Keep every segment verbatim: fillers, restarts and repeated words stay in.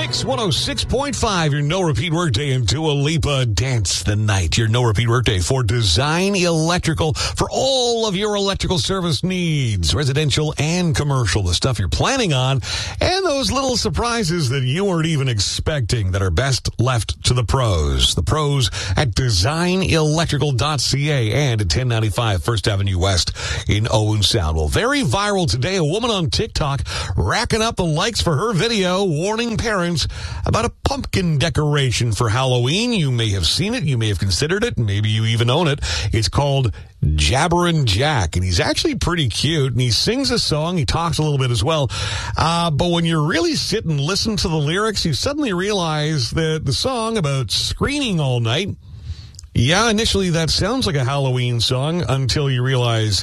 Mix one oh six point five, your no-repeat workday, and Dua Lipa, Dance the Night. Your no-repeat workday for Design Electrical for all of your electrical service needs, residential and commercial, the stuff you're planning on, and those little surprises that you weren't even expecting that are best left to the pros. The pros at design electrical dot c a and at ten ninety-five First Avenue West in Owen Sound. Well, very viral today, a woman on TikTok racking up the likes for her video warning parents about a pumpkin decoration for Halloween. You may have seen it. You may have considered it. Maybe you even own it. It's called Jabberin' Jack, and he's actually pretty cute, and he sings a song. He talks a little bit as well. Uh, but when you really sit and listen to the lyrics, you suddenly realize that the song about screaming all night, yeah, initially that sounds like a Halloween song until you realize,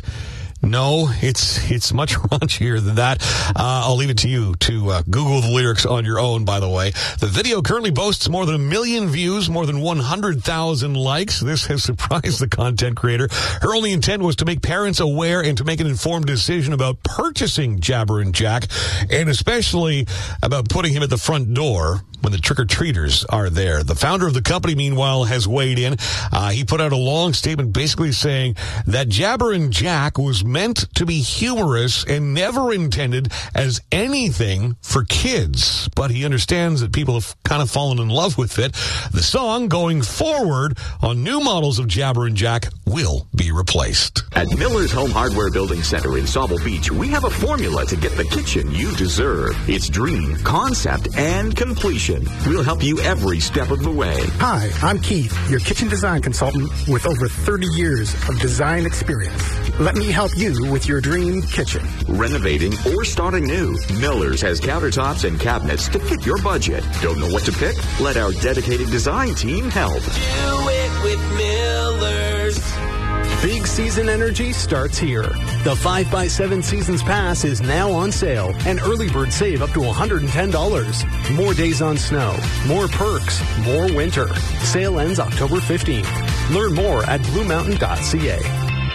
no, it's it's much raunchier than that. Uh, I'll leave it to you to uh, Google the lyrics on your own, by the way. The video currently boasts more than a million views, more than one hundred thousand likes. This has surprised the content creator. Her only intent was to make parents aware and to make an informed decision about purchasing Jabberin' Jack, and especially about putting him at the front door when the trick-or-treaters are there. The founder of the company, meanwhile, has weighed in. Uh, he put out a long statement basically saying that Jabberin' Jack was meant to be humorous and never intended as anything for kids. But he understands that people have kind of fallen in love with it. The song, going forward on new models of Jabberin' Jack, will be replaced. At Miller's Home Hardware Building Center in Sauble Beach, we have a formula to get the kitchen you deserve. It's dream, concept, and completion. We'll help you every step of the way. Hi, I'm Keith, your kitchen design consultant with over thirty years of design experience. Let me help you with your dream kitchen. Renovating or starting new, Miller's has countertops and cabinets to fit your budget. Don't know what to pick? Let our dedicated design team help. Do it with Miller's. Big season energy starts here. The five by seven Seasons Pass is now on sale, and early bird save up to one hundred ten dollars. More days on snow, more perks, more winter. Sale ends October fifteenth. Learn more at blue mountain dot c a.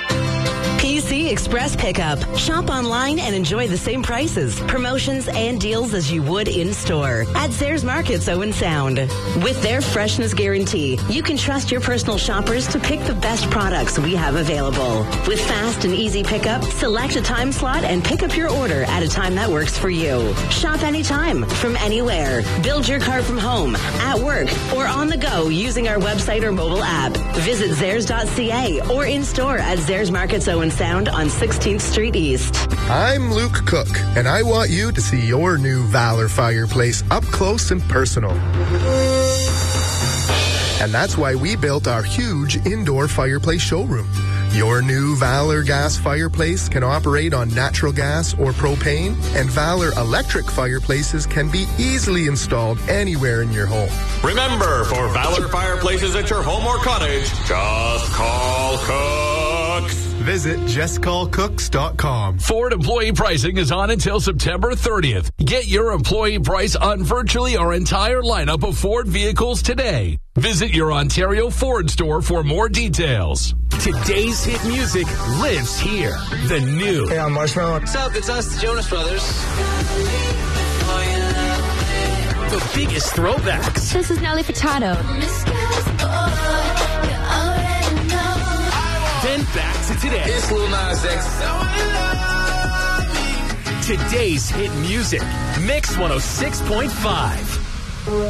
P C Express Pickup. Shop online and enjoy the same prices, promotions, and deals as you would in-store at Zayres Markets Owen Sound. With their freshness guarantee, you can trust your personal shoppers to pick the best products we have available. With fast and easy pickup, select a time slot and pick up your order at a time that works for you. Shop anytime, from anywhere. Build your cart from home, at work, or on the go using our website or mobile app. Visit Zayres dot c a or in-store at Zayres Markets Owen Sound on sixteenth Street East. I'm Luke Cook, and I want you to see your new Valor fireplace up close and personal. And that's why we built our huge indoor fireplace showroom. Your new Valor gas fireplace can operate on natural gas or propane, and Valor electric fireplaces can be easily installed anywhere in your home. Remember, for Valor fireplaces at your home or cottage, just call Cooks. Visit just call cooks dot com. Ford employee pricing is on until September thirtieth. Get your employee price on virtually our entire lineup of Ford vehicles today. Visit your Ontario Ford store for more details. Today's hit music lives here. The new. Hey, I'm Marshmallow. What's up? It's us, the Jonas Brothers. The biggest throwbacks. This is Nelly Furtado. Then back to today. It's Lil Nas X. Today's hit music. Mix one oh six point five.